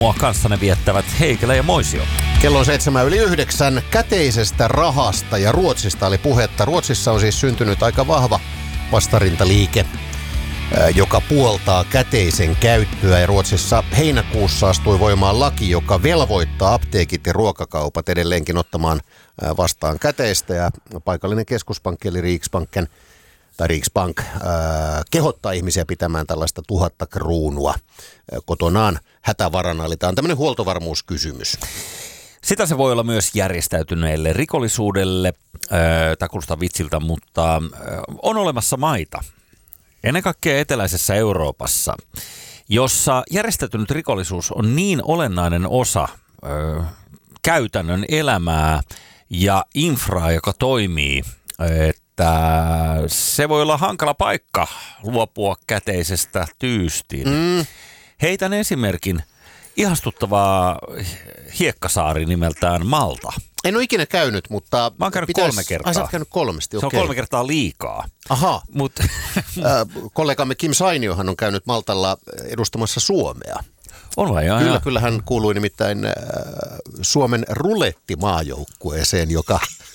Mua kanssanne viettävät Heikelä ja Moisio. Kello on 7:09. Käteisestä rahasta ja Ruotsista oli puhetta. Ruotsissa on siis syntynyt aika vahva vastarintaliike, joka puoltaa käteisen käyttöä. Ja Ruotsissa heinäkuussa astui voimaan laki, joka velvoittaa apteekit ja ruokakaupat edelleenkin ottamaan vastaan käteistä. Ja paikallinen keskuspankki eli Riksbank kehottaa ihmisiä pitämään tällaista 1000 kruunua kotonaan hätävarana. Eli tämä on tämmöinen huoltovarmuuskysymys. Sitä se voi olla myös järjestäytyneelle rikollisuudelle. Tämä kuulostaa vitsiltä, mutta on olemassa maita, ennen kaikkea eteläisessä Euroopassa, jossa järjestäytynyt rikollisuus on niin olennainen osa käytännön elämää ja infraa, joka toimii, että se voi olla hankala paikka luopua käteisestä tyystin. Heitän esimerkin ihastuttavaa hiekkasaari nimeltään Malta. En ole ikinä käynyt, mutta... Mä oon käynyt 3 kertaa. Sä oot käynyt 3, Se on 3 kertaa liikaa. Aha. Mut kollegamme Kim Sainiohan on käynyt Maltalla edustamassa Suomea. On vai? Kyllä hän kuului nimittäin Suomen rulettimaajoukkueeseen, joka...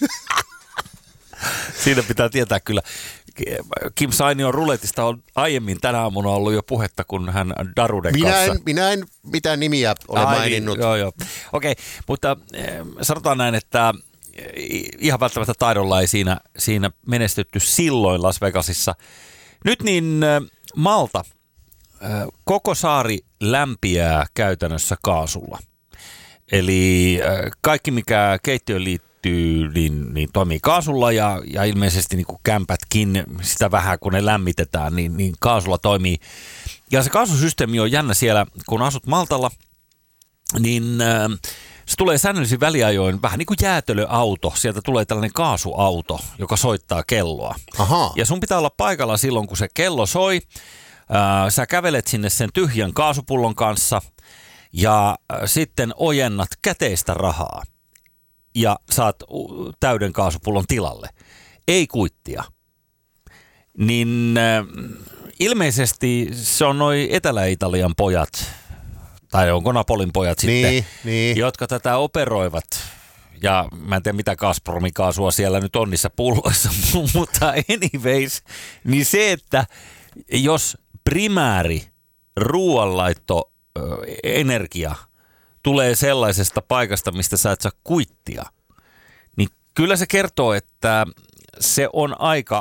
Siinä pitää tietää kyllä. Kim Sainion ruletista on aiemmin tänä aamuna ollut jo puhetta, kun hän Daruden kanssa. Minä en mitään nimiä ole maininnut. Joo. Okei, mutta sanotaan näin, että ihan välttämättä taidolla ei siinä menestytty silloin Las Vegasissa. Nyt niin Malta, koko saari lämpiää käytännössä kaasulla. Eli kaikki mikä keittiöön liittyy, niin toimii kaasulla ja ilmeisesti niin kuin kämpätkin sitä vähän kun ne lämmitetään, niin kaasulla toimii. Ja se kaasusysteemi on jännä siellä, kun asut Maltalla, niin se tulee säännöllisin väliajoin vähän niin kuin jäätelöauto. Sieltä tulee tällainen kaasuauto, joka soittaa kelloa. Aha. Ja sun pitää olla paikalla silloin, kun se kello soi. Sä kävelet sinne sen tyhjän kaasupullon kanssa ja sitten ojennat käteistä rahaa. Ja saat täyden kaasupullon tilalle. Ei kuittia. Niin ilmeisesti se on noi Etelä-Italian pojat, tai onko Napolin pojat sitten, jotka tätä operoivat. Ja mä en tiedä mitä Gazpromikaasua siellä nyt on niissä pulloissa, mutta anyways, niin se, että jos primääri ruoanlaitto energia tulee sellaisesta paikasta, mistä sä et saa kuittia, niin kyllä se kertoo, että se on aika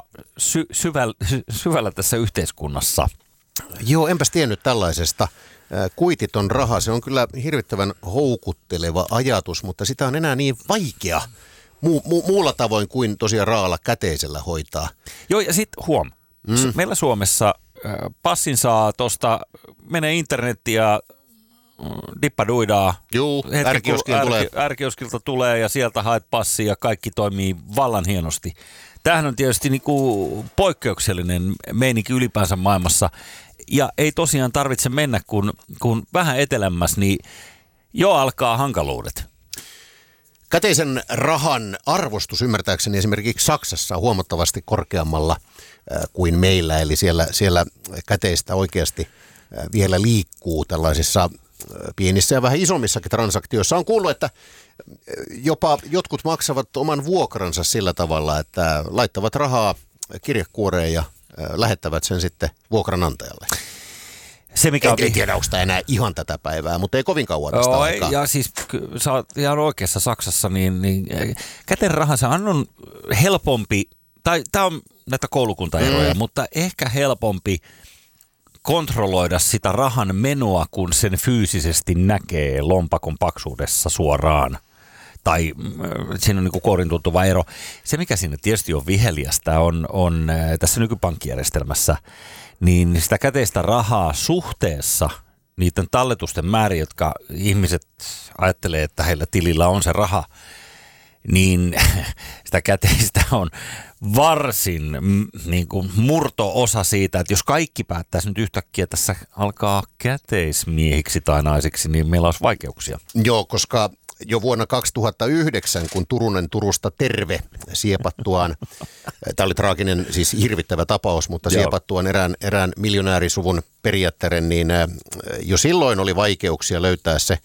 syvällä tässä yhteiskunnassa. Joo, enpäs tiennyt tällaisesta. Kuititon raha, se on kyllä hirvittävän houkutteleva ajatus, mutta sitä on enää niin vaikea muulla tavoin kuin tosiaan raalla käteisellä hoitaa. Joo, ja sitten meillä Suomessa passin saa tuosta, menee internettiin ja dippaduidaa. Juu, R-kioskilta tulee ja sieltä haet passia ja kaikki toimii vallan hienosti. Tämähän on tietysti niinku poikkeuksellinen meininki ylipäänsä maailmassa ja ei tosiaan tarvitse mennä, kun vähän etelämmäs, niin jo alkaa hankaluudet. Käteisen rahan arvostus ymmärtääkseni esimerkiksi Saksassa on huomattavasti korkeammalla kuin meillä, eli siellä käteistä oikeasti vielä liikkuu tällaisissa pienissä ja vähän isommissakin transaktioissa. On kuullut, että jopa jotkut maksavat oman vuokransa sillä tavalla, että laittavat rahaa kirjekuoreen ja lähettävät sen sitten vuokranantajalle. En tiedä, onko tämä enää ihan tätä päivää, mutta ei kovin kauan tästä aikaa. Ja siis sä oot ihan oikeassa Saksassa, niin käteen rahansa on helpompi, tai tämä on näitä koulukuntaeroja, mutta ehkä helpompi kontrolloida sitä rahan menoa, kun sen fyysisesti näkee lompakon paksuudessa suoraan. Tai siinä on niin kuin kourin tuntuva ero. Se, mikä siinä tietysti on viheliästä, on tässä nykypankkijärjestelmässä, niin sitä käteistä rahaa suhteessa niiden talletusten määrin, jotka ihmiset ajattelee, että heillä tilillä on se raha, niin sitä käteistä on varsin niin kuin murto-osa siitä, että jos kaikki päättäisi nyt yhtäkkiä tässä alkaa käteismiehiksi tai naisiksi, niin meillä olisi vaikeuksia. Joo, koska jo vuonna 2009, kun Turunen Turusta terve siepattuaan, tämä oli traaginen, siis hirvittävä tapaus, mutta siepattuaan erään miljonäärisuvun periaatteiden, niin jo silloin oli vaikeuksia löytää se